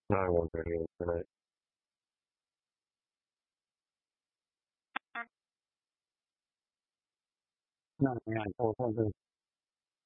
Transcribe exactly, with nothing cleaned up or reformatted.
I want to hear tonight. No, yeah, I told her